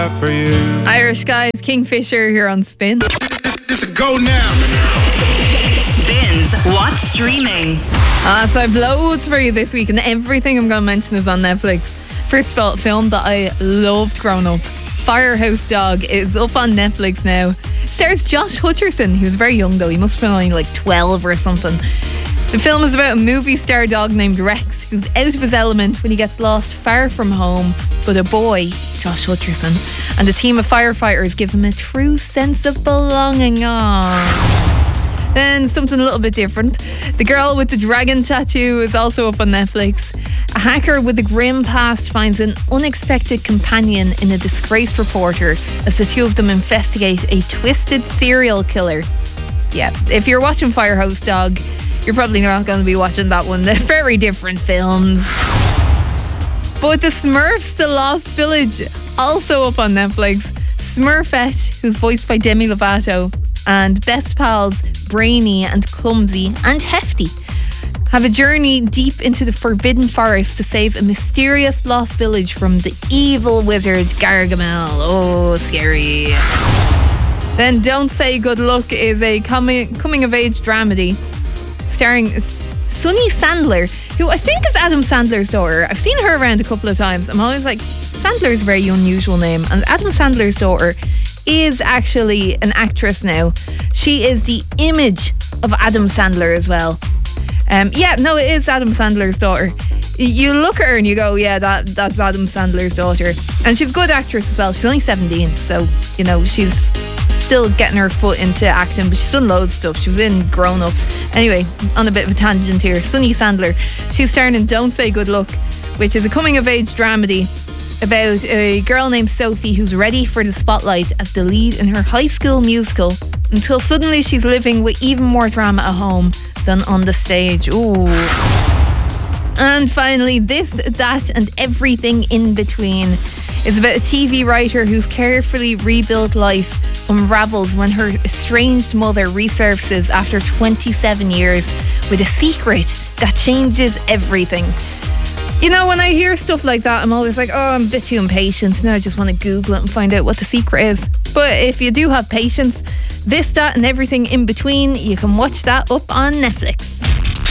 For you. Irish guys, Kingfisher here on Spin. This a go now. Spins What's Streaming. So I've loads for you this week, and everything I'm going to mention is on Netflix. First of all, a film that I loved growing up, Firehouse Dog, is up on Netflix now. Stars Josh Hutcherson. He was very young though, he must have been only like 12 or something. The film is about a movie star dog named Rex who's out of his element when he gets lost far from home, but a boy, Josh Hutcherson, and a team of firefighters give him a true sense of belonging. Then something a little bit different. The Girl with the Dragon Tattoo is also up on Netflix. A hacker with a grim past finds an unexpected companion in a disgraced reporter as the two of them investigate a twisted serial killer. Yeah, if you're watching Firehouse Dog, you're probably not going to be watching that one. They're very different films. But The Smurfs: The Lost Village, also up on Netflix. Smurfette, who's voiced by Demi Lovato, and best pals Brainy and Clumsy and Hefty have a journey deep into the forbidden forest to save a mysterious lost village from the evil wizard Gargamel. Oh, scary. Then Don't Say Good Luck is a coming-of-age dramedy starring Sunny Sandler, who I think is Adam Sandler's daughter. I've seen her around a couple of times. I'm always like, Sandler's a very unusual name, and Adam Sandler's daughter is actually an actress now. She is the image of Adam Sandler as well. It is Adam Sandler's daughter. You look at her and you go, yeah, that's Adam Sandler's daughter. And she's a good actress as well. She's only 17, so, you know, she's still getting her foot into acting, but she's done loads of stuff. She was in Grown Ups. Anyway, on a bit of a tangent here, Sunny Sandler, she's starring in Don't Say Good Luck, which is a coming-of-age dramedy about a girl named Sophie who's ready for the spotlight as the lead in her high school musical, until suddenly she's living with even more drama at home than on the stage. Ooh. And finally, This, That and Everything in Between is about a TV writer whose carefully rebuilt life unravels when her estranged mother resurfaces after 27 years with a secret that changes everything. You know, when I hear stuff like that, I'm always like, oh, I'm a bit too impatient. Now I just want to Google it and find out what the secret is. But if you do have patience, This, That and Everything in Between, you can watch that up on Netflix.